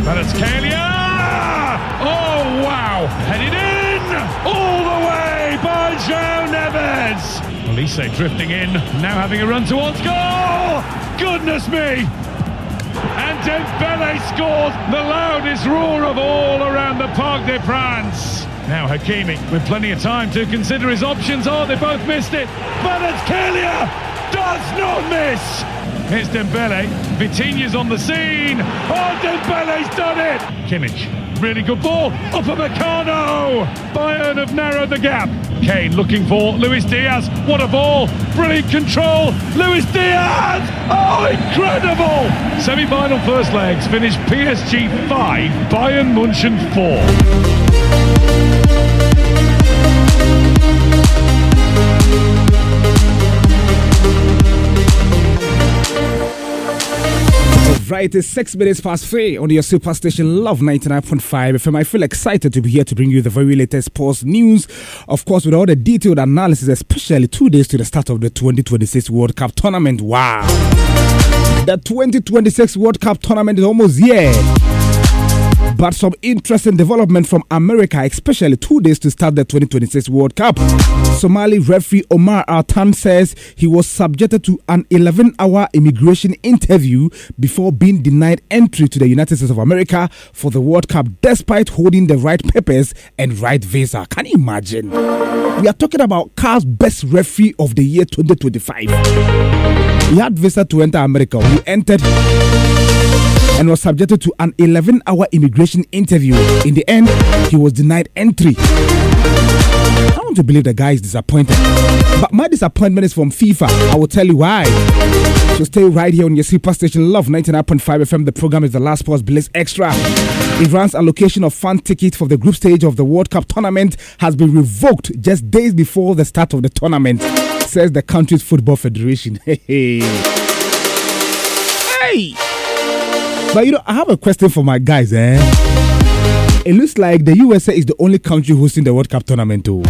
Kvaratskhelia! Oh, wow! Headed in! All the way by João Neves! Olise drifting in, now having a run towards goal! Goodness me! And Dembele scores the loudest roar of all around the Parc des Princes. Now Hakimi with plenty of time to consider his options. Oh, they both missed it. Kvaratskhelia does not miss. Here's Dembele. Vitinha's on the scene. Oh, Dembele's done it. Kimmich, really good ball. Upamecano. Bayern have narrowed the gap. Kane looking for Luis Diaz. What a ball. Brilliant control. Luis Diaz. Oh, incredible. Semi-final first legs finished PSG 5, Bayern München 4. Right, it's 6 minutes past 3 on your superstation Love 99.5 FM. I feel excited to be here to bring you the very latest sports news. Of course, with all the detailed analysis, especially 2 days to the start of the 2026 World Cup tournament. Wow! The 2026 World Cup tournament is almost here. But some interesting development from America, especially 2 days to start the 2026 World Cup. Somali referee Omar Altan says he was subjected to an 11-hour immigration interview before being denied entry to the United States of America for the World Cup despite holding the right papers and right visa. Can you imagine? We are talking about CAF's best referee of the year 2025. He had visa to enter America. He entered and was subjected to an 11-hour immigration interview. In the end, he was denied entry. I want to believe the guy is disappointed. But my disappointment is from FIFA. I will tell you why. So stay right here on your superstation Love 99.5 FM. The program is The Last Sports Blitz Extra. Iran's allocation of fan tickets for the group stage of the World Cup tournament has been revoked just days before the start of the tournament, says the country's football federation. Hey! But you know, I have a question for my guys, It looks like the USA is the only country hosting the World Cup tournament too.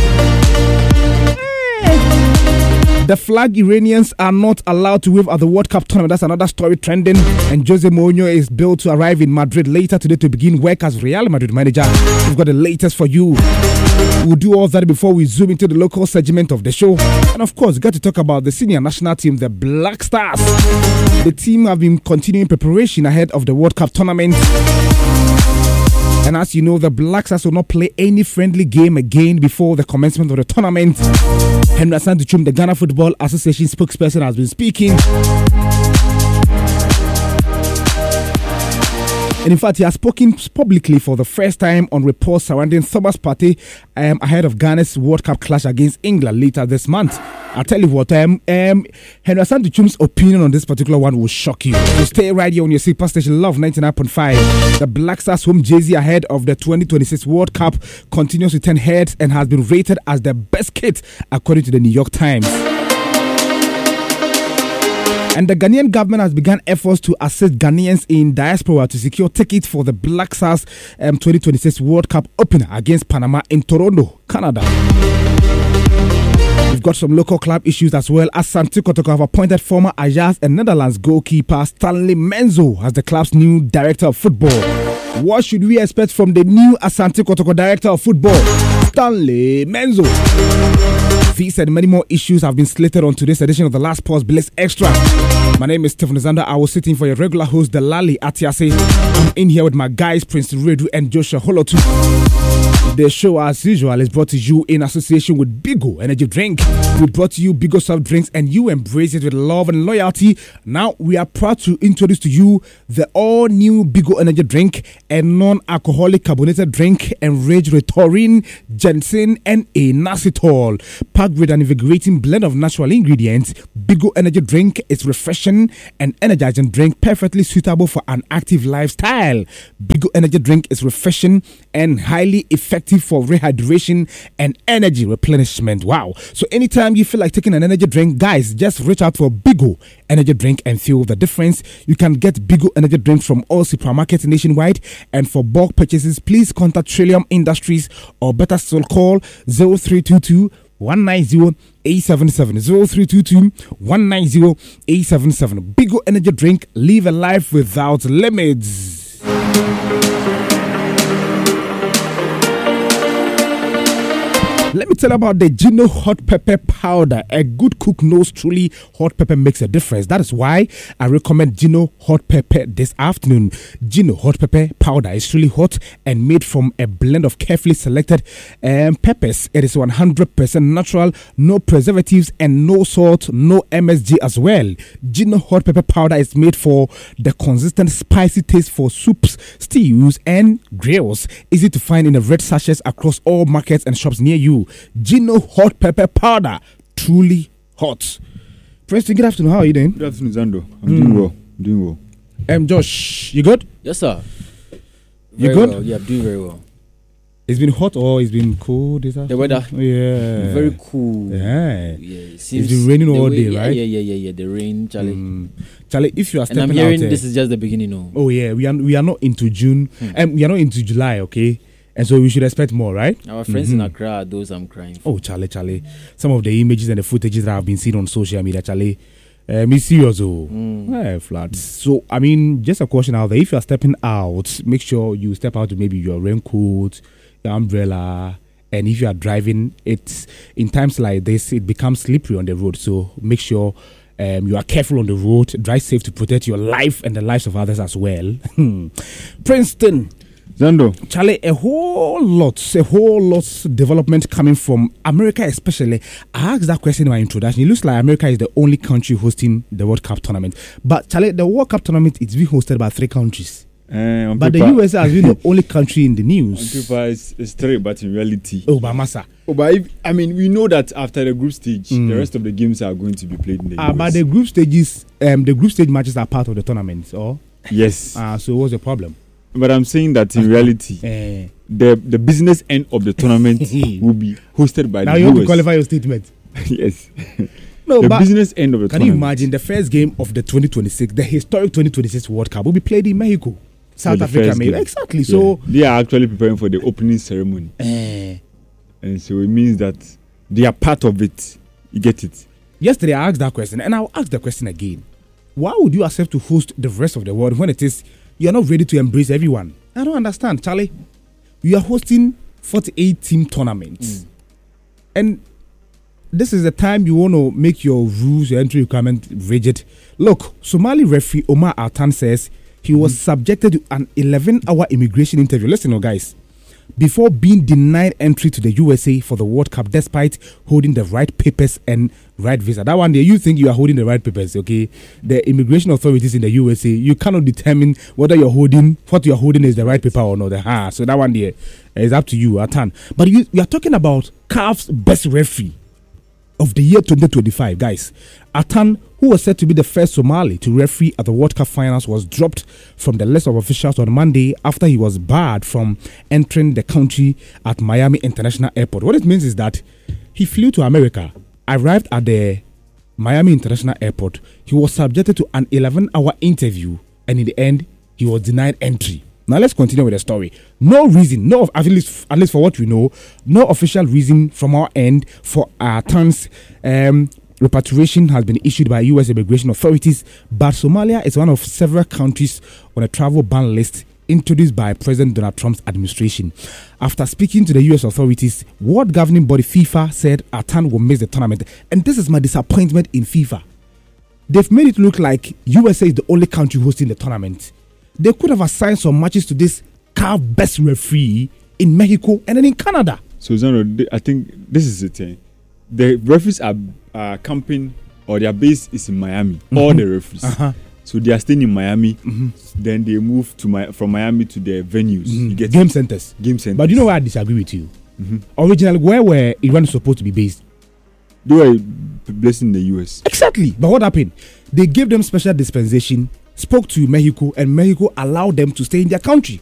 The flag Iranians are not allowed to wave at the World Cup tournament. That's another story trending. And Jose Mourinho is billed to arrive in Madrid later today to begin work as Real Madrid manager. We've got the latest for you. We'll do all that before we zoom into the local segment of the show. And of course, we got to talk about the senior national team, the Black Stars. The team have been continuing preparation ahead of the World Cup tournament. And as you know, the Black Stars will not play any friendly game again before the commencement of the tournament. Henry Asantuchum, the Ghana Football Association spokesperson, has been speaking. And in fact, he has spoken publicly for the first time on reports surrounding Thomas Partey ahead of Ghana's World Cup clash against England later this month. I'll tell you what, Henry Asantuchum's opinion on this particular one will shock you. So stay right here on your superstation Love 99.5. The Black Stars home jersey ahead of the 2026 World Cup continues to turn heads and has been rated as the best kit according to the New York Times. And the Ghanaian government has begun efforts to assist Ghanaians in diaspora to secure tickets for the Black Stars 2026 World Cup opener against Panama in Toronto, Canada. We've got some local club issues as well, as Asante Kotoko have appointed former Ajax and Netherlands goalkeeper Stanley Menzo as the club's new director of football. What should we expect from the new Asante Kotoko director of football, Stanley Menzo? These and many more issues have been slated on today's edition of the Last Sports Blitz Extra. My name is Stephen Zander. I was sitting for your regular host, Delali Atiase. I'm in here with my guys, Prince Redu and Joshua Holotu. The show, as usual, is brought to you in association with Bigo Energy Drink. We brought to you Bigo soft drinks and you embrace it with love and loyalty. Now we are proud to introduce to you the all-new Bigo Energy Drink, a non-alcoholic carbonated drink enriched with taurine, ginseng and inositol. Packed with an invigorating blend of natural ingredients, Bigo Energy Drink is refreshing and energizing drink perfectly suitable for an active lifestyle. Bigo Energy Drink is refreshing and highly effective for rehydration and energy replenishment. Wow. So anytime you feel like taking an energy drink, guys, just reach out for Bigo Energy Drink and feel the difference. You can get Bigo Energy Drink from all supermarkets nationwide, and for bulk purchases, please contact Trillium Industries or better still call 0322 190 877 0322 190 877. Bigo Energy Drink, live a life without limits. Let me tell you about the Gino hot pepper powder. A good cook knows truly hot pepper makes a difference. That is why I recommend Gino hot pepper this afternoon. Gino hot pepper powder is truly hot and made from a blend of carefully selected peppers. It is 100% natural, no preservatives and no salt, no MSG as well. Gino hot pepper powder is made for the consistent spicy taste for soups, stews and grills. Easy to find in the red sachets across all markets and shops near you. Gino hot pepper powder, truly hot. Preston, good afternoon. How are you doing? Good afternoon, Zando. I'm doing well. Josh, you good? Yes, sir. You good? Well. Yeah, I'm doing very well. It's been hot or it's been cold? The weather? Yeah. Very cool. Yeah. It's been raining all day, right? Yeah. The rain, Charlie. Charlie, if you are stepping out... And I'm hearing this is just the beginning, no? Oh, yeah. We are not into June. And we are not into July, okay? And so we should expect more, right? Our friends in Accra are those I'm crying for. Oh, Charlie. Some of the images and the footages that I've been seeing on social media, Charlie... me serious, flat. So, I mean, just a caution out there. If you are stepping out, make sure you step out with maybe your raincoat, your umbrella, and if you are driving, it's in times like this, it becomes slippery on the road. So, make sure you are careful on the road. Drive safe to protect your life and the lives of others as well. Princeton. Zando. Charlie, a whole lot development coming from America, especially. I asked that question in my introduction. It looks like America is the only country hosting the World Cup tournament. But Charlie, the World Cup tournament is being hosted by 3 countries. But the US has been the only country in the news. On paper, it's 3, but in reality... Oh, Bamasa. But we know that after the group stage, the rest of the games are going to be played in the US. But the group stage matches are part of the tournament, or? Yes. So what's the problem? But I'm saying that in reality, the business end of the tournament will be hosted by the US. Now you have to qualify your statement. Yes. No, the business end of the tournament. Can you imagine the first game of the 2026, the historic 2026 World Cup will be played in Mexico? South Africa, maybe. Exactly. Yeah. So they are actually preparing for the opening ceremony. And so it means that they are part of it. You get it? Yesterday I asked that question, and I'll ask the question again. Why would you accept to host the rest of the world when it is you're not ready to embrace everyone? I don't understand, Charlie. You are hosting 48 team tournaments. And this is the time you want to make your rules, your entry requirement rigid. Look, Somali referee Omar Altan says he was subjected to an 11-hour immigration interview. Listen, guys. Before being denied entry to the USA for the World Cup despite holding the right papers and right visa. That one day, you think you are holding the right papers, okay? The immigration authorities in the USA, you cannot determine whether what you're holding is the right paper or not. So that one day is up to you, Atan. But we are talking about CAF's best referee of the year 2025, guys. Atan, who was said to be the first Somali to referee at the World Cup finals, was dropped from the list of officials on Monday after he was barred from entering the country at Miami International Airport. What it means is that he flew to America, arrived at the Miami International Airport. He was subjected to an 11-hour interview, and in the end, he was denied entry. Now let's continue with the story. No reason, at least for what we know, no official reason from our end for Atan's repatriation has been issued by U.S. immigration authorities, but Somalia is one of several countries on a travel ban list introduced by President Donald Trump's administration. After speaking to the U.S. authorities, world governing body FIFA said Atan will miss the tournament, and this is my disappointment in FIFA. They've made it look like USA is the only country hosting the tournament. They could have assigned some matches to this CAF best referee in Mexico and then in Canada. So, Zano, I think this is the thing. The referees are camping, or their base is in Miami. All the referees. So they are staying in Miami. Then they move from Miami to their venues. You get game centers. But you know why I disagree with you? Originally, where were Iran supposed to be based? They were based in the US. Exactly. But what happened? They gave them special dispensation, spoke to Mexico, and Mexico allowed them to stay in their country.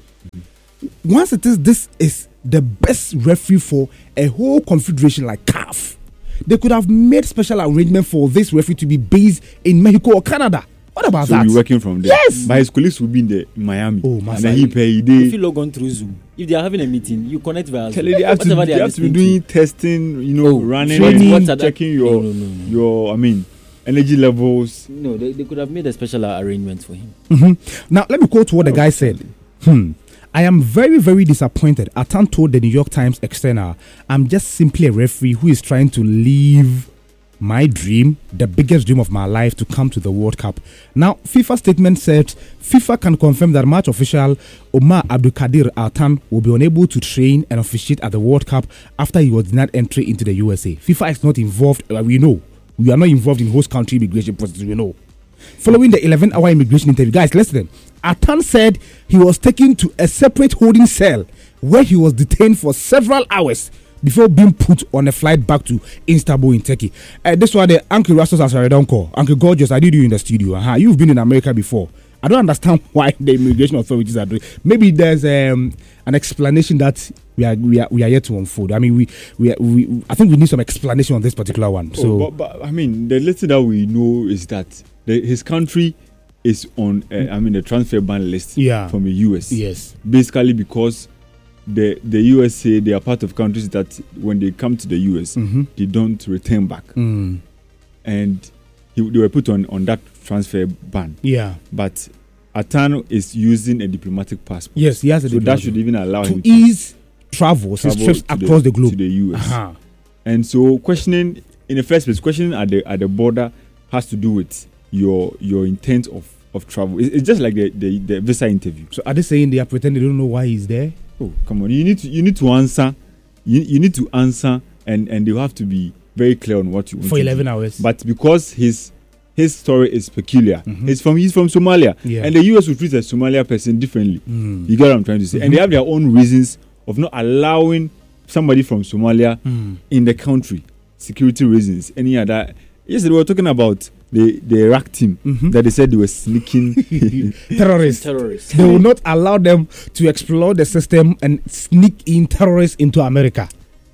Once this is the best referee for a whole confederation like CAF, they could have made special arrangement for this referee to be based in Mexico or Canada. What about that? So we're working from there. Yes. But his colleagues will be in Miami. Oh, my. And then he pay. If you log on through Zoom, if they are having a meeting, you connect via Zoom. They have to be doing testing, running, training, checking your energy levels. No, they could have made a special arrangement for him. Now, let me quote what the guy said. I am very, very disappointed. Atan told the New York Times external, I'm just simply a referee who is trying to live my dream, the biggest dream of my life, to come to the World Cup. Now, FIFA statement said FIFA can confirm that match official Omar Abdulkadir Atan will be unable to train and officiate at the World Cup after he was denied entry into the USA. FIFA is not involved. We know. We are not involved in host country immigration process. We know. Following the 11-hour immigration interview, guys, listen. Atan said he was taken to a separate holding cell where he was detained for several hours before being put on a flight back to Istanbul in Turkey. This one, the Uncle Rastos Asaredonko. Uncle Gorgeous, I did you in the studio. You've been in America before. I don't understand why the immigration authorities are doing. Maybe there's an explanation that we are yet to unfold. I mean, I think we need some explanation on this particular one. But I mean, the little that we know is that his country is on the transfer ban list from the US. Yes, basically because the US say they are part of countries that when they come to the US, they don't return back. And they were put on that transfer ban. Yeah. But Atan is using a diplomatic passport. Yes, he has a diplomatic. So that should even allow him to ease travels, his trips across the globe. To the US. And so questioning, in the first place, questioning at the border has to do with your intent of travel. It's just like the visa interview. So are they saying they are pretending they don't know why he's there? Oh, come on. You need to answer. You need to answer and you have to be very clear on what you want for 11 hours. But because his story is peculiar. He's from Somalia. Yeah. And the US will treat a Somalia person differently. You get what I'm trying to say? And they have their own reasons of not allowing somebody from Somalia in the country. Security reasons, any other. Yes, they were talking about the Iraq team that they said they were sneaking terrorists. They will not allow them to explore the system and sneak in terrorists into America.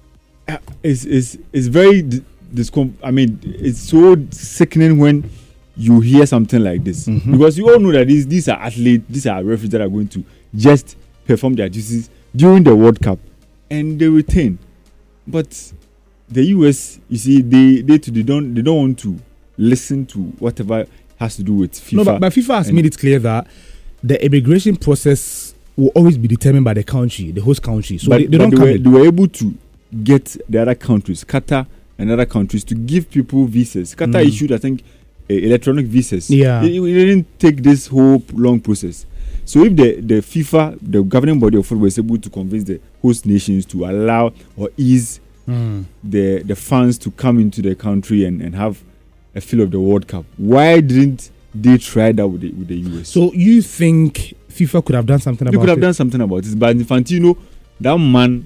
It's very it's so sickening when you hear something like this, because you all know that these are athletes, these are referees that are going to just perform their duties during the World Cup and they retain. But the US, you see, they don't want to listen to whatever has to do with FIFA. No, but FIFA has made it clear that the immigration process will always be determined by the country, the host country. So they were able to get the other countries, Qatar and other countries, to give people visas. Qatar issued, I think, electronic visas. Yeah. It didn't take this whole long process. So if the FIFA, the governing body of football, is able to convince the host nations to allow or ease the fans to come into the country and have a feel of the World Cup, why didn't they try that with the US? So you think FIFA could have done something about it? They could have done something about it. But Infantino, that man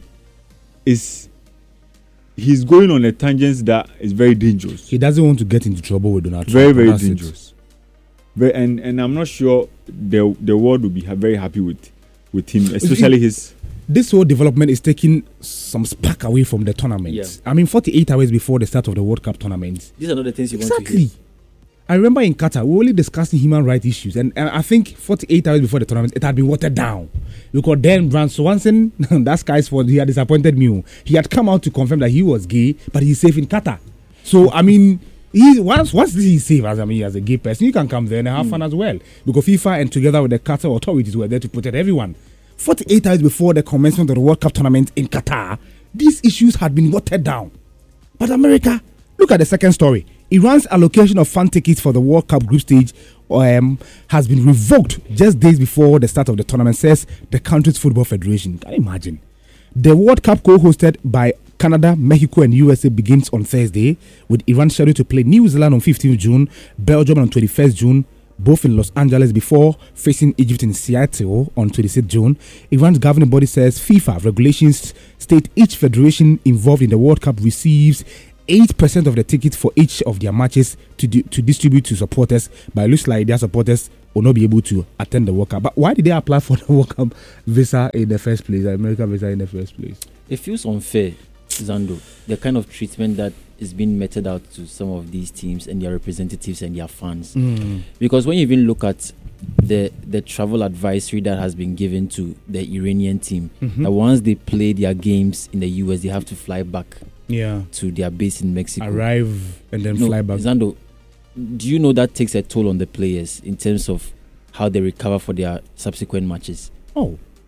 he's going on a tangent that is very dangerous. He doesn't want to get into trouble with Donald Trump. Very, very dangerous. And I'm not sure the world will be very happy with him, especially his. This whole development is taking some spark away from the tournament. Yeah. I mean, 48 hours before the start of the World Cup tournament. These are not the things you want to hear. Exactly. I remember in Qatar, we were only discussing human rights issues. And I think 48 hours before the tournament, it had been watered down. Because then Brand Swanson, that guy's fault, he had disappointed me. He had come out to confirm that he was gay, but he's safe in Qatar. So, I mean, once he's safe as a gay person, you can come there and have fun as well. Because FIFA and together with the Qatar authorities were there to protect everyone. 48 hours before the commencement of the World Cup tournament in Qatar, these issues had been watered down. But America, look at the second story. Iran's allocation of fan tickets for the World Cup group stage has been revoked just days before the start of the tournament, says the country's football federation. Can you imagine? The World Cup, co-hosted by Canada, Mexico and USA, begins on Thursday, with Iran scheduled to play New Zealand on 15th June, Belgium on 21st June, both in Los Angeles, before facing Egypt in Seattle on 26th June. Iran's governing body says FIFA regulations state each federation involved in the World Cup receives 8% of the tickets for each of their matches to distribute to supporters, but it looks like their supporters will not be able to attend the World Cup. But why did they apply for the World Cup visa in the first place, the American visa in the first place? It feels unfair, Zando, the kind of treatment that is being meted out to some of these teams and their representatives and their fans. Because when you even look at the travel advisory that has been given to the Iranian team, that once they play their games in the US, they have to fly back to their base in Mexico. Arrive and then fly back. Zando, do you know that takes a toll on the players in terms of how they recover for their subsequent matches? Oh.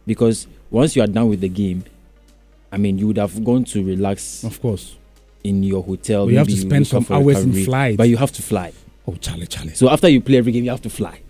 because once you are done with the game, I mean, you would have gone to relax, of course, in your hotel. but you have to spend some hours in flight. But you have to fly. Oh, Charlie. So after you play every game, you have to fly.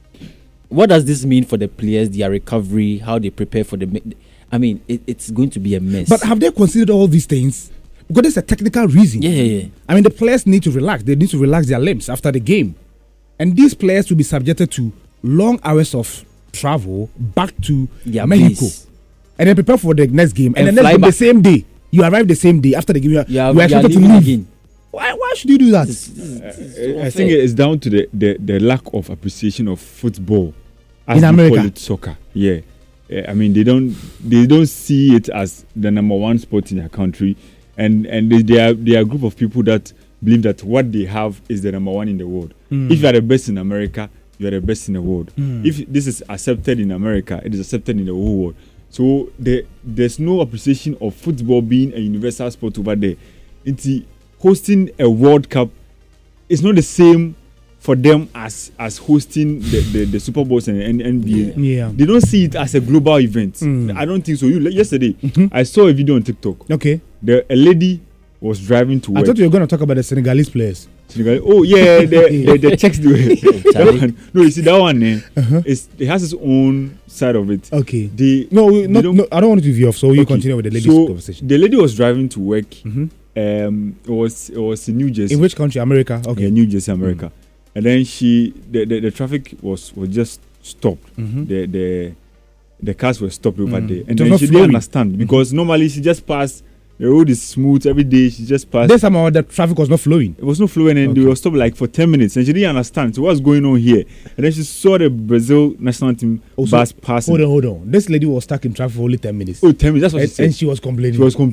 What does this mean for the players, their recovery, how they prepare for the... I mean, it's going to be a mess. But have they considered all these things? Because there's a technical reason. Yeah. I mean, the players need to relax. They need to relax their limbs after the game. And these players will be subjected to long hours of travel back to Mexico. Place. And then prepare for the next game. And then fly the back. same day. You arrive the same day after the game. You are expected to leaving leave. again. Why should you do that? I think it's down to the lack of appreciation of football as in we America. call it soccer. Yeah. I mean, they don't see it as the number one sport in their country, and they are a group of people that believe that what they have is the number one in the world. If you are the best in America, you are the best in the world. If this is accepted in America, it is accepted in the whole world. So there's no appreciation of football being a universal sport over there. It's hosting a World Cup is not the same for them as hosting the Super Bowls and NBA. Yeah. They don't see it as a global event. I don't think so. Yesterday, I saw a video on TikTok. Okay. A lady was driving to work. I thought you were going to talk about the Senegalese players. Oh yeah, the checks do it. No, you see that one. It has its own side of it. Okay. No, I don't want to veer off. So you continue with the ladies' conversation. The lady was driving to work. It was in New Jersey. In which country? America. Okay. Yeah, New Jersey, America. And then the traffic was just stopped. The cars were stopped over there, and then she didn't understand because normally she just passed. The road is smooth every day. She just passed. This time the traffic was not flowing. It was not flowing, and they were stopped like for 10 minutes, and she didn't understand. So what's going on here? And then she saw the Brazil national team bus passing. Hold on. This lady was stuck in traffic for only 10 minutes. Oh, 10 minutes. That's what she said. And she was complaining.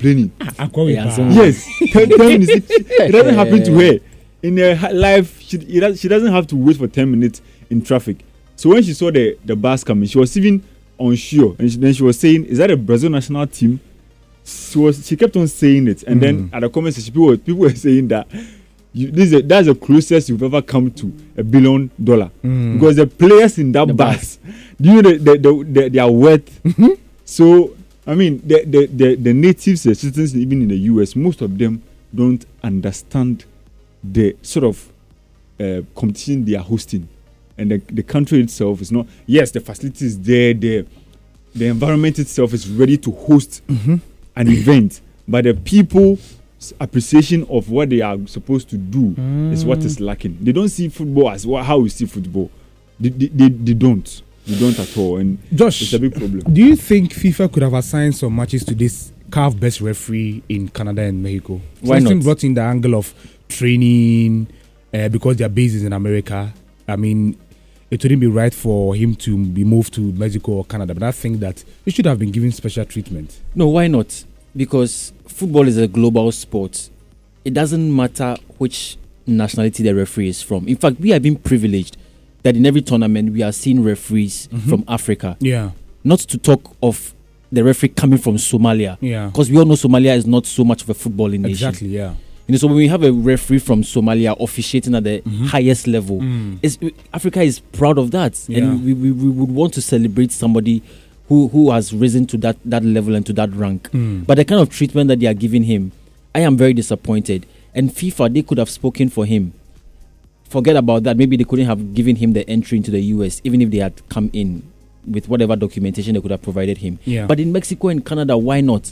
Yes, 10 minutes. It doesn't happen to her. In her life, she doesn't have to wait for 10 minutes in traffic. So when she saw the bus coming, she was even unsure, and then she was saying, "Is that a Brazil national team?" She kept on saying it, and then at the comment section, people were saying that that's the closest you've ever come to $1 billion because the players in that bus, do you know their worth? So I mean, the natives, the citizens, even in the US, most of them don't understand the sort of competition they are hosting, and the country itself is not. Yes, the facilities there, the environment itself is ready to host an event, but the people's appreciation of what they are supposed to do is what is lacking. They don't see football as how we see football. They don't. They don't at all, and Josh, it's a big problem. Do you think FIFA could have assigned some matches to this CAF best referee in Canada and Mexico? Why not? Brought in the angle of training because their base is in America. I mean, it wouldn't be right for him to be moved to Mexico or Canada, but I think that he should have been given special treatment. No, why not? Because football is a global sport. It doesn't matter which nationality the referee is from. In fact, we have been privileged that in every tournament we are seeing referees from Africa. Yeah. Not to talk of the referee coming from Somalia. Yeah. Because we all know Somalia is not so much of a footballing nation. Exactly, yeah. So when we have a referee from Somalia officiating at the highest level, Africa is proud of that. Yeah. And we would want to celebrate somebody who has risen to that level and to that rank. But the kind of treatment that they are giving him, I am very disappointed. And FIFA, they could have spoken for him. Forget about that. Maybe they couldn't have given him the entry into the US, even if they had come in with whatever documentation they could have provided him. Yeah. But in Mexico and Canada, why not?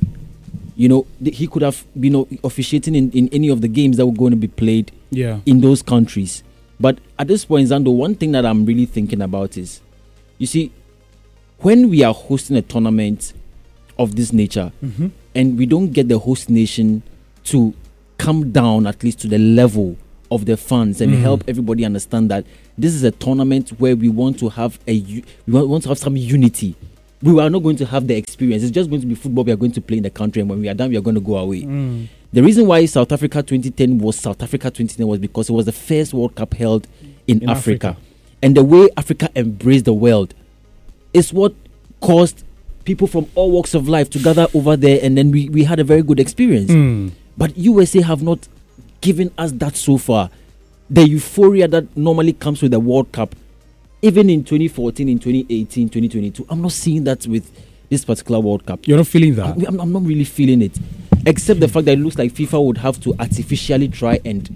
He could have been officiating in any of the games that were going to be played in those countries. But at this point, Zando, one thing that I'm really thinking about is, you see, when we are hosting a tournament of this nature and we don't get the host nation to come down at least to the level of the fans and help everybody understand that this is a tournament where we want to have some unity. We are not going to have the experience. It's just going to be football we are going to play in the country, and when we are done, we are going to go away. The reason why South Africa 2010 was South Africa 2010 was because it was the first World Cup held in Africa. And the way Africa embraced the world is what caused people from all walks of life to gather over there, and then we had a very good experience. But USA have not given us that so far. The euphoria that normally comes with the World Cup, even in 2014, in 2018, 2022, I'm not seeing that with this particular World Cup. You're not feeling that? I'm not really feeling it, except the fact that it looks like FIFA would have to artificially try and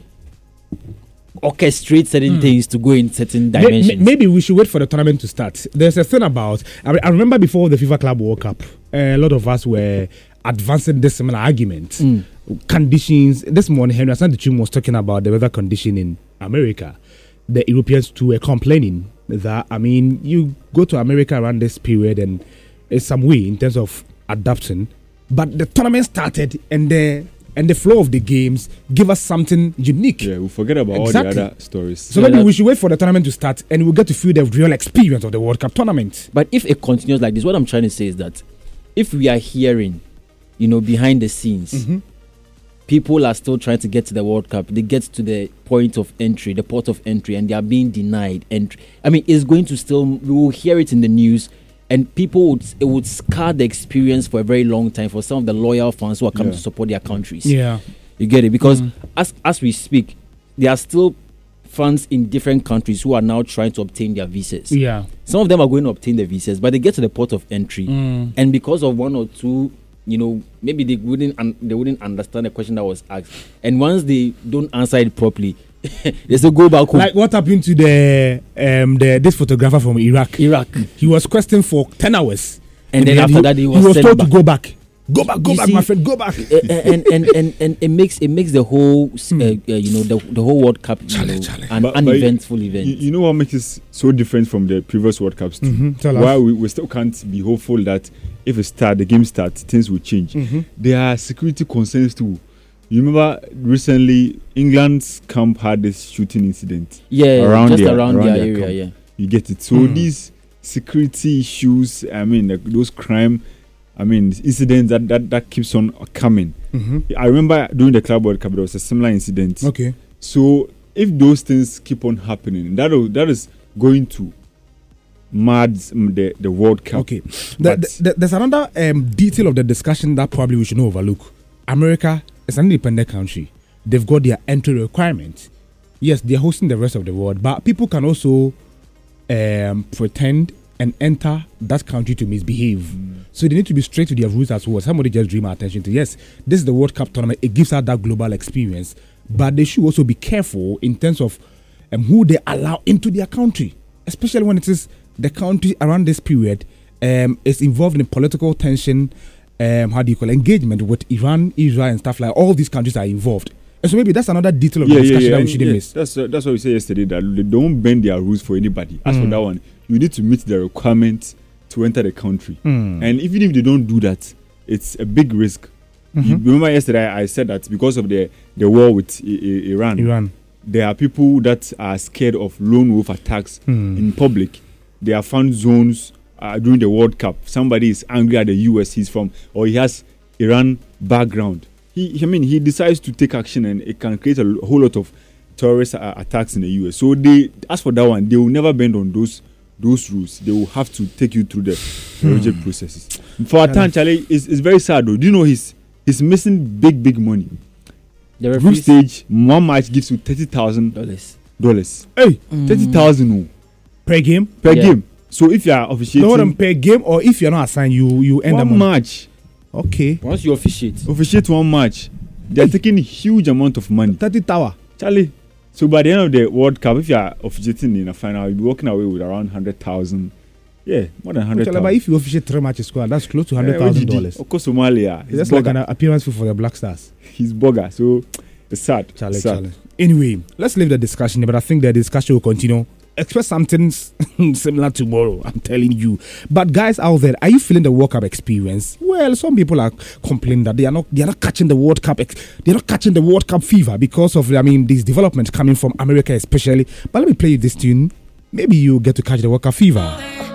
orchestrate certain things to go in certain dimensions. Maybe we should wait for the tournament to start. There's a thing about, I remember before the FIFA Club World Cup, a lot of us were advancing this similar argument. Conditions. This morning, Henry Asantichum was talking about the weather condition in America. The Europeans too were complaining that, I mean, you go to America around this period and it's some way in terms of adapting. But the tournament started and the flow of the games give us something unique. Yeah, we forget about all the other stories. So maybe we should wait for the tournament to start and we'll get to feel the real experience of the World Cup tournament. But if it continues like this, what I'm trying to say is that if we are hearing, behind the scenes, people are still trying to get to the World Cup. They get to the port of entry, and they are being denied entry. I mean, it's going to still, we will hear it in the news, and it would scar the experience for a very long time for some of the loyal fans who are coming to support their countries. Yeah. You get it? Because as we speak, there are still fans in different countries who are now trying to obtain their visas. Yeah. Some of them are going to obtain the visas, but they get to the port of entry, and because of one or two, maybe they wouldn't understand the question that was asked, and once they don't answer it properly, they still go back home. Like what happened to this photographer from Iraq? He was questioned for 10 hours, and then after that he was told back. to go back. Go back, my friend, go back. And it makes the whole the whole World Cup an uneventful event. You know what makes it so different from the previous World Cups too? Why we still can't be hopeful that if the game starts, things will change. There are security concerns too. You remember recently England's camp had this shooting incident. Around their area. Yeah, you get it. So these security issues, I mean, those crime. I mean, incidents that keeps on coming. I remember during the Club World Cup, there was a similar incident. Okay. So if those things keep on happening, that is going to mad the World Cup. Okay. There's another detail of the discussion that probably we should not overlook. America is an independent country. They've got their entry requirements. Yes, they're hosting the rest of the world, but people can also pretend and enter that country to misbehave. So they need to be straight to their rules as well. Somebody just drew my attention to, yes, this is the World Cup tournament. It gives out that global experience. But they should also be careful in terms of who they allow into their country. Especially when it is the country around this period is involved in political tension, engagement with Iran, Israel and stuff like all these countries are involved. And so maybe that's another detail of the discussion that we shouldn't miss. That's what we said yesterday, that they don't bend their rules for anybody. As for that one, you need to meet the requirements to enter the country. And even if they don't do that, it's a big risk. You remember yesterday I said that because of the war with Iran, there are people that are scared of lone wolf attacks in public. There are fan zones during the World Cup. Somebody is angry at the US he's from, or he has Iran background. He decides to take action, and it can create a whole lot of terrorist attacks in the US. So as for that one, they will never bend on those rules. They will have to take you through the project processes. For Atan, Charlie, it's very sad though. Do you know he's missing big money? The group stage, one match gives you $30,000. Hey, $30,000 per game. Game. So if you are officiating, no, per game, or if you're not assigned, you end one match. Okay. Once you officiate one match, they're taking a huge amount of money. 30 tower. Charlie. So by the end of the World Cup, if you are officiating in a final, you'll be walking away with around 100,000. Yeah, more than 100,000. But if you officiate 3 matches, that's close to $100,000. Of course, Somalia. That's like an appearance fee for the Black Stars. He's bugger, so it's sad. Charlie. Anyway, let's leave the discussion, but I think the discussion will continue. Expect something similar tomorrow, I'm telling you. But guys out there, are you feeling the World Cup experience? Well, some people are complaining that they are not catching the World Cup. They're not catching the World Cup fever because of these developments coming from America, especially. But let me play you this tune. Maybe you get to catch the World Cup fever.